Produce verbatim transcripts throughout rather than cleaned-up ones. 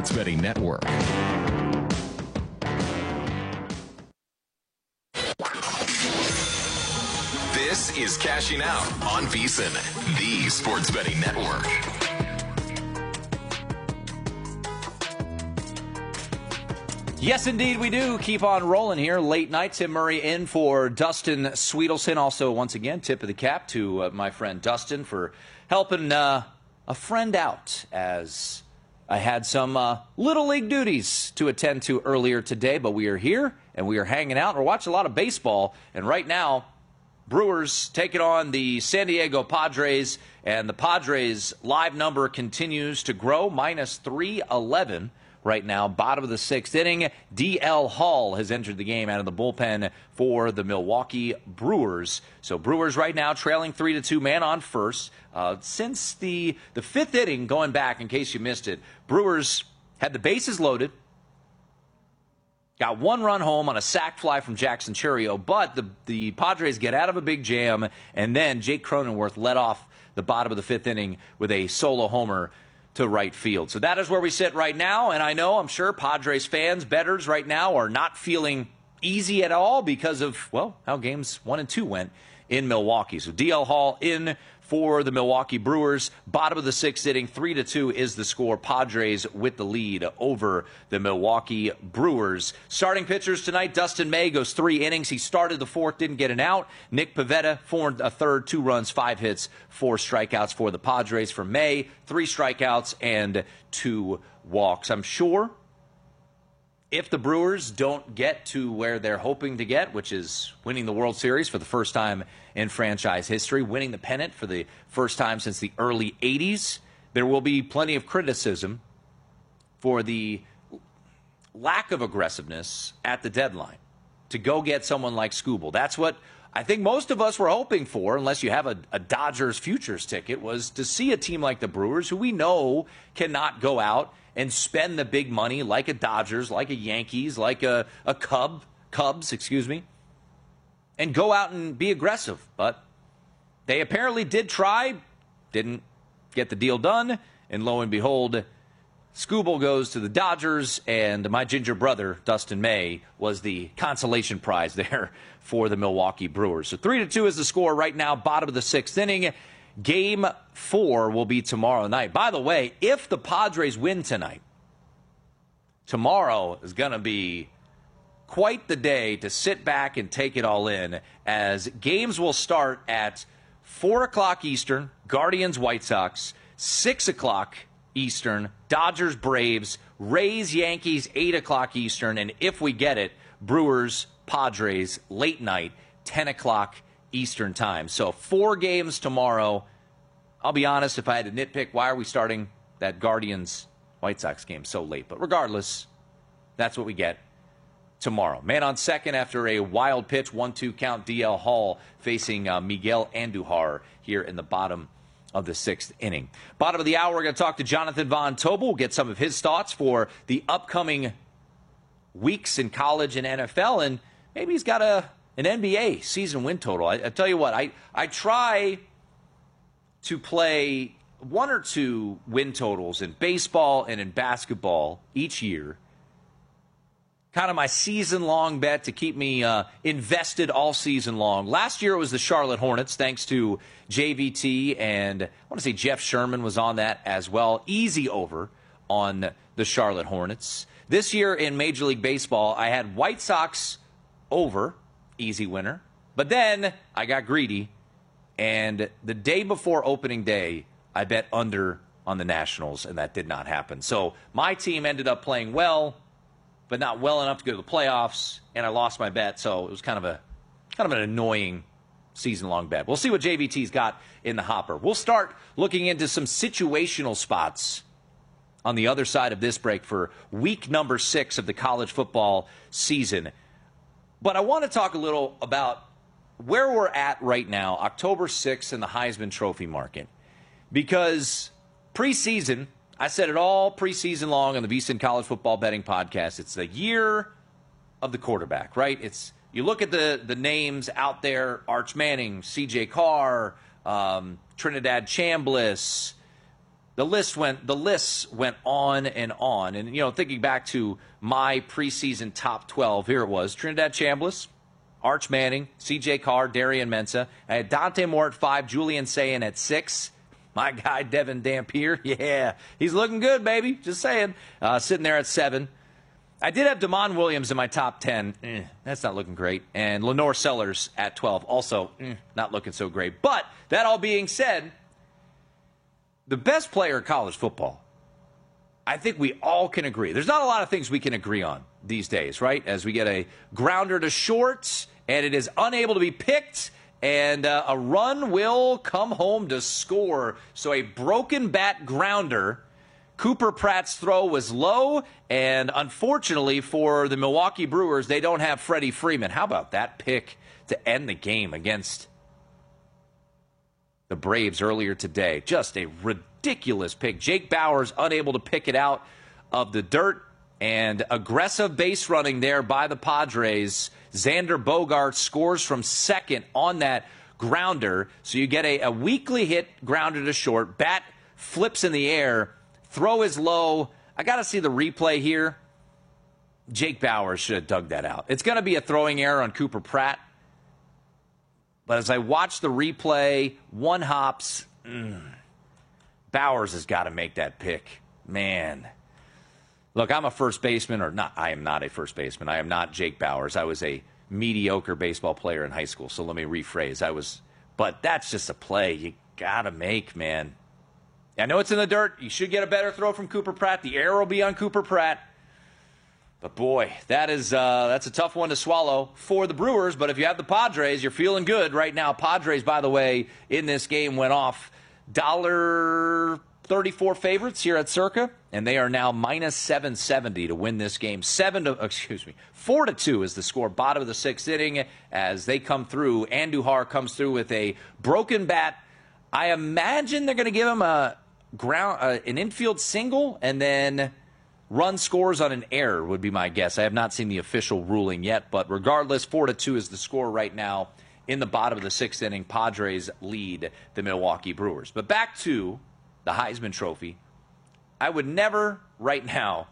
Sports Betting Network. This is Cashing Out on VSiN, the Sports Betting Network. Yes, indeed, we do. Keep on rolling here. Late night, Tim Murray in for Dustin Sweetelson. Also, once again, tip of the cap to uh, my friend Dustin for helping uh, a friend out, as I had some uh, Little League duties to attend to earlier today. But we are here, and we are hanging out. We're watching a lot of baseball, and right now, Brewers taking on the San Diego Padres, and the Padres' live number continues to grow, minus three eleven. Right now, bottom of the sixth inning, D L Hall has entered the game out of the bullpen for the Milwaukee Brewers. So Brewers right now trailing three to two, man on first. Uh, since the, the fifth inning, going back, in case you missed it, Brewers had the bases loaded, got one run home on a sac fly from Jackson Chourio, but the, the Padres get out of a big jam, and then Jake Cronenworth led off the bottom of the fifth inning with a solo homer to right field. So that is where we sit right now, and I know, I'm sure, Padres fans, bettors right now are not feeling easy at all because of, well, how games one and two went in Milwaukee. So D L Hall in for the Milwaukee Brewers. Bottom of the sixth inning, three to two is the score. Padres with the lead over the Milwaukee Brewers. Starting pitchers tonight, Dustin May goes three innings. He started the fourth, didn't get an out. Nick Pivetta, four and a third, two runs, five hits, four strikeouts for the Padres. For May, three strikeouts and two walks. I'm sure if the Brewers don't get to where they're hoping to get, which is winning the World Series for the first time in franchise history, winning the pennant for the first time since the early eighties, there will be plenty of criticism for the lack of aggressiveness at the deadline to go get someone like Skubal. That's what I think most of us were hoping for, unless you have a, a Dodgers futures ticket, was to see a team like the Brewers, who we know cannot go out and spend the big money like a Dodgers, like a Yankees, like a, a Cub, Cubs, excuse me, and go out and be aggressive. But they apparently did try, didn't get the deal done, and lo and behold, Skubal goes to the Dodgers, and my ginger brother, Dustin May, was the consolation prize there for the Milwaukee Brewers. So three to two is the score right now, bottom of the sixth inning. Game four will be tomorrow night. By the way, if the Padres win tonight, tomorrow is going to be quite the day to sit back and take it all in, as games will start at four o'clock Eastern, Guardians, White Sox, six o'clock Eastern, Dodgers, Braves, Rays, Yankees, eight o'clock Eastern, and if we get it, Brewers, Padres, late night, ten o'clock Eastern time. So four games tomorrow. I'll be honest, if I had to nitpick, why are we starting that Guardians White Sox game so late? But regardless, that's what we get tomorrow. Man on second after a wild pitch, one two count, D L Hall facing uh, Miguel Andujar here in the bottom of the sixth inning. Bottom of the hour, we're going to talk to Jonathan Von Tobel. We'll get some of his thoughts for the upcoming weeks in college and N F L, and maybe he's got a an N B A season win total. I, I tell you what, I, I try to play one or two win totals in baseball and in basketball each year. Kind of my season-long bet to keep me uh, invested all season long. Last year it was the Charlotte Hornets, thanks to J V T, and I want to say Jeff Sherman was on that as well. Easy over on the Charlotte Hornets. This year in Major League Baseball, I had White Sox over, easy winner. But then I got greedy, and the day before opening day, I bet under on the Nationals, and that did not happen. So my team ended up playing well, but not well enough to go to the playoffs, and I lost my bet. So it was kind of a kind of an annoying season-long bet. We'll see what J V T's got in the hopper. We'll start looking into some situational spots on the other side of this break for week number six of the college football season. But I want to talk a little about where we're at right now, October sixth, in the Heisman Trophy market. Because preseason, I said it all preseason long on the VSiN College Football Betting Podcast, it's the year of the quarterback, right? It's you look at the, the names out there, Arch Manning, C J Carr, um, Trinidad Chambliss, the list went the lists went on and on. And, you know, thinking back to my preseason top twelve, here it was. Trinidad Chambliss, Arch Manning, C J Carr, Darian Mensah. I had Dante Moore at five, Julian Sayin at six. My guy, Devin Dampier, yeah, he's looking good, baby. Just saying. Uh, sitting there at seven. I did have Damon Williams in my top ten. Eh, that's not looking great. And Lenore Sellers at twelve. Also, eh, not looking so great. But that all being said, the best player in college football, I think we all can agree. There's not a lot of things we can agree on these days, right? As we get a grounder to short, and it is unable to be picked, and uh, a run will come home to score. So a broken bat grounder. Cooper Pratt's throw was low, and unfortunately for the Milwaukee Brewers, they don't have Freddie Freeman. How about that pick to end the game against the Braves earlier today? Just a ridiculous pick. Jake Bauers unable to pick it out of the dirt, and aggressive base running there by the Padres. Xander Bogaerts scores from second on that grounder. So you get a, a weakly hit grounder to short. Bat flips in the air. Throw is low. I got to see the replay here. Jake Bauers should have dug that out. It's going to be a throwing error on Cooper Pratt. But as I watch the replay, one hops, mm, Bauers has got to make that pick. Man. Look, I'm a first baseman, or not. I am not a first baseman. I am not Jake Bauers. I was a mediocre baseball player in high school, so let me rephrase. I was, but that's just a play you got to make, man. I know it's in the dirt. You should get a better throw from Cooper Pratt. The error will be on Cooper Pratt. But, boy, that is uh, that's a tough one to swallow for the Brewers. But if you have the Padres, you're feeling good right now. Padres, by the way, in this game went off one dollar thirty-four favorites here at Circa, and they are now minus seven seventy to win this game. Seven to excuse me, four to two is the score. Bottom of the sixth inning as they come through. Andujar comes through with a broken bat. I imagine they're going to give him a ground, uh, an infield single, and then run scores on an error would be my guess. I have not seen the official ruling yet, but regardless, four to two is the score right now in the bottom of the sixth inning. Padres lead the Milwaukee Brewers. But back to the Heisman Trophy. I would never right now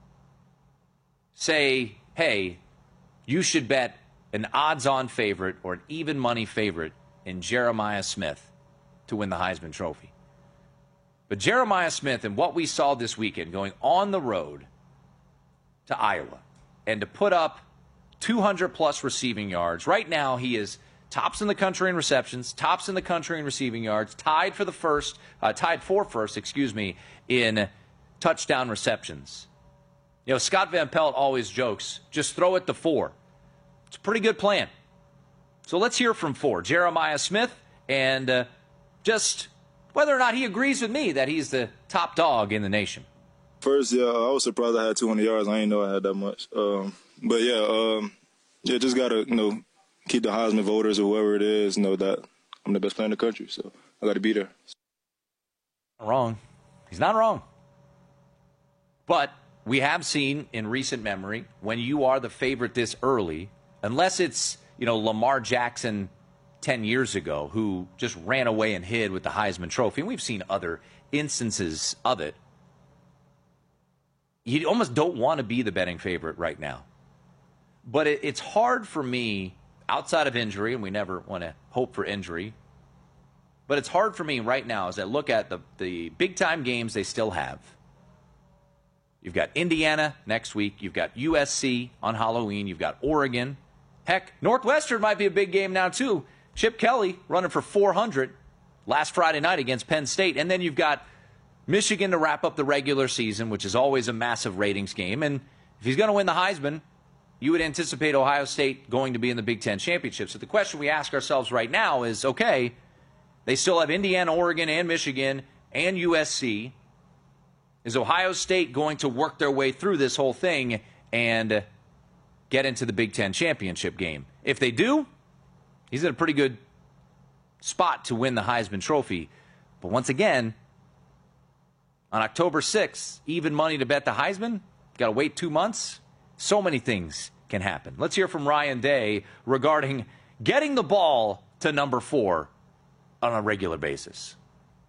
say, hey, you should bet an odds-on favorite or an even money favorite in Jeremiah Smith to win the Heisman Trophy. But Jeremiah Smith and what we saw this weekend going on the road to Iowa and to put up two hundred plus receiving yards. Right now he is tops in the country in receptions, tops in the country in receiving yards, tied for the first, uh, tied for first, excuse me, in touchdown receptions. You know, Scott Van Pelt always jokes, just throw it to four. It's a pretty good plan. So let's hear from four, Jeremiah Smith, and uh, just whether or not he agrees with me that he's the top dog in the nation. First, yeah, I was surprised I had two hundred yards. I didn't know I had that much. Um, but, yeah, um, yeah, just got to, you know, keep the Heisman voters or whoever it is know that I'm the best player in the country. So I got to be there. Not wrong. He's not wrong. But we have seen in recent memory when you are the favorite this early, unless it's, you know, Lamar Jackson ten years ago who just ran away and hid with the Heisman Trophy, and we've seen other instances of it, you almost don't want to be the betting favorite right now. But it, it's hard for me, outside of injury, and we never want to hope for injury, but it's hard for me right now as I look at the, the big-time games they still have. You've got Indiana next week. You've got U S C on Halloween. You've got Oregon. Heck, Northwestern might be a big game now, too. Chip Kelly running for four hundred last Friday night against Penn State. And then you've got Michigan to wrap up the regular season, which is always a massive ratings game. And if he's going to win the Heisman, you would anticipate Ohio State going to be in the Big Ten Championship. So the question we ask ourselves right now is, okay, they still have Indiana, Oregon, and Michigan, and U S C. Is Ohio State going to work their way through this whole thing and get into the Big Ten Championship game? If they do, he's in a pretty good spot to win the Heisman Trophy. But once again, on October sixth, even money to bet the Heisman, got to wait two months. So many things can happen. Let's hear from Ryan Day regarding getting the ball to number four on a regular basis.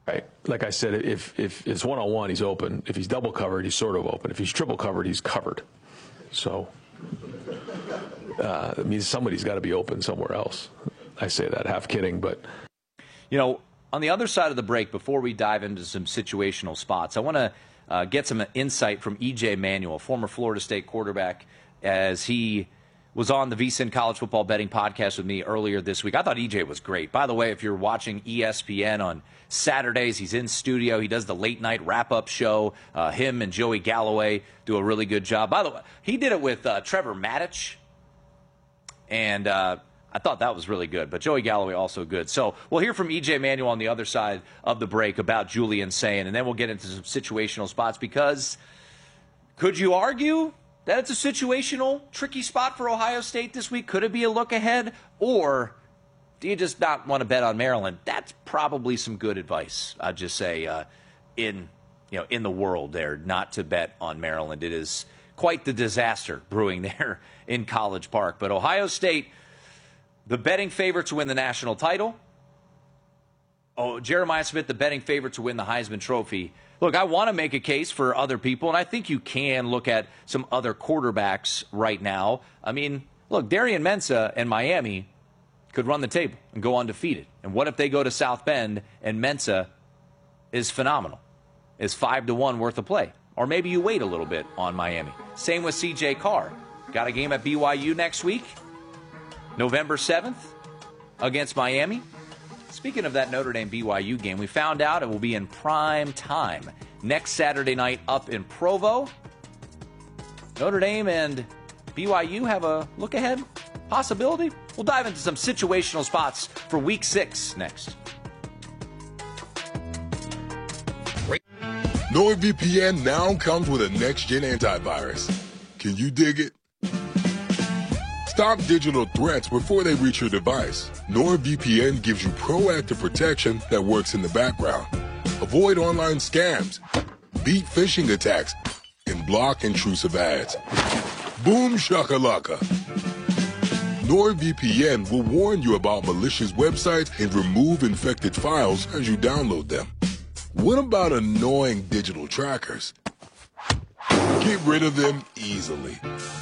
Right. Like I said, if if it's one-on-one, he's open. If he's double covered, he's sort of open. If he's triple covered, he's covered. So uh, it means somebody's got to be open somewhere else. I say that half kidding, but. You know, on the other side of the break, before we dive into some situational spots, I want to uh, get some insight from E J Manuel, former Florida State quarterback, as he was on the VSiN College Football Betting Podcast with me earlier this week. I thought E J was great. By the way, if you're watching E S P N on Saturdays, he's in studio. He does the late-night wrap-up show. Uh, him and Joey Galloway do a really good job. By the way, he did it with uh, Trevor Maddich, and uh, I thought that was really good. But Joey Galloway also good. So we'll hear from E J Manuel on the other side of the break about Julian Sayin, and then we'll get into some situational spots because could you argue that it's a situational, tricky spot for Ohio State this week? Could it be a look ahead? Or do you just not want to bet on Maryland? That's probably some good advice, I'd just say, uh, in you know in the world there, not to bet on Maryland. It is quite the disaster brewing there in College Park. But Ohio State, the betting favorite to win the national title. Oh, Jeremiah Smith, the betting favorite to win the Heisman Trophy. Look, I want to make a case for other people, and I think you can look at some other quarterbacks right now. I mean, look, Darian Mensah and Miami could run the table and go undefeated. And what if they go to South Bend and Mensah is phenomenal, is five to one worth of play? Or maybe you wait a little bit on Miami. Same with C J Carr. Got a game at B Y U next week, November seventh, against Miami. Speaking of that Notre Dame B Y U game, we found out it will be in prime time next Saturday night up in Provo. Notre Dame and B Y U have a look-ahead possibility. We'll dive into some situational spots for week six next. NordVPN now comes with a next-gen antivirus. Can you dig it? Stop digital threats before they reach your device. NordVPN gives you proactive protection that works in the background. Avoid online scams, beat phishing attacks, and block intrusive ads. Boom shakalaka. NordVPN will warn you about malicious websites and remove infected files as you download them. What about annoying digital trackers? Get rid of them easily.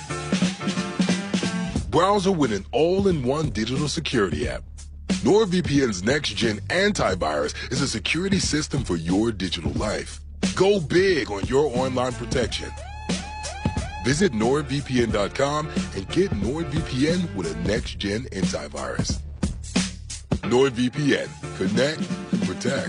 Browser with an all-in-one digital security app. NordVPN's next-gen antivirus is a security system for your digital life. Go big on your online protection. Visit nord V P N dot com and get NordVPN with a next-gen antivirus. NordVPN. Connect, protect.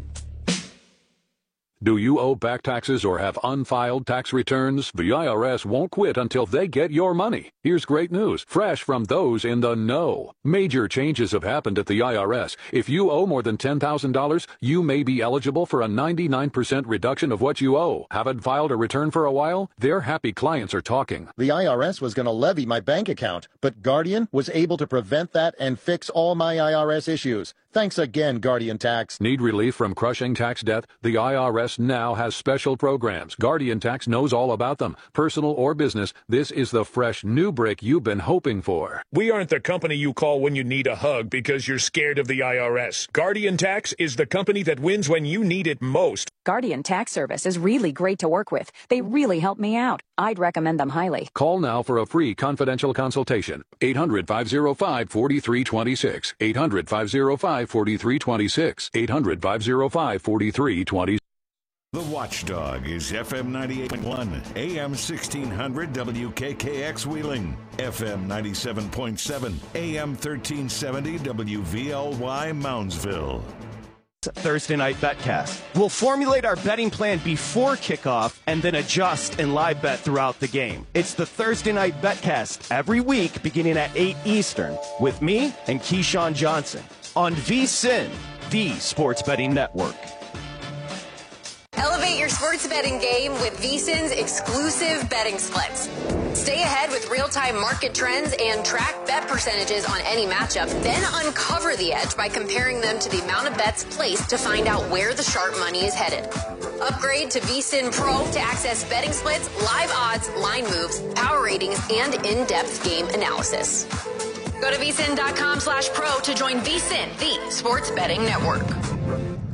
Do you owe back taxes or have unfiled tax returns? The I R S won't quit until they get your money. Here's great news, fresh from those in the know. Major changes have happened at the I R S. If you owe more than ten thousand dollars, you may be eligible for a ninety-nine percent reduction of what you owe. Haven't filed a return for a while? Their happy clients are talking. The I R S was going to levy my bank account, but Guardian was able to prevent that and fix all my I R S issues. Thanks again, Guardian Tax. Need relief from crushing tax debt? The I R S now has special programs. Guardian Tax knows all about them. Personal or business, this is the fresh new brick you've been hoping for. We aren't the company you call when you need a hug because you're scared of the I R S. Guardian Tax is the company that wins when you need it most. Guardian Tax Service is really great to work with. They really help me out. I'd recommend them highly. Call now for a free confidential consultation. eight hundred, five oh five, four three two six. eight hundred, five oh five, four three two six. eight hundred, five oh five, four three two six. The Watchdog is F M ninety-eight point one, A M sixteen hundred W K K X Wheeling, F M ninety-seven point seven, A M thirteen seventy W V L Y Moundsville. Thursday Night Betcast. We'll formulate our betting plan before kickoff and then adjust and live bet throughout the game. It's the Thursday Night Betcast every week beginning at eight Eastern with me and Keyshawn Johnson on VSiN, the Sports Betting Network. Elevate your sports betting game with VSiN's exclusive betting splits. Stay ahead with real-time market trends and track bet percentages on any matchup, then uncover the edge by comparing them to the amount of bets placed to find out where the sharp money is headed. Upgrade to VSiN Pro to access betting splits, live odds, line moves, power ratings, and in-depth game analysis. Go to VSiN dot com slash pro to join VSiN, the Sports Betting Network.